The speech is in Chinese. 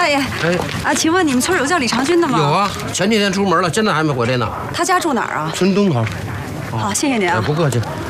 爷，请问你们村有叫李长军的吗？ 有啊，前几天出门了，现在还没回来呢。 他家住哪儿啊？ 村东头。 好，谢谢您啊。 不客气。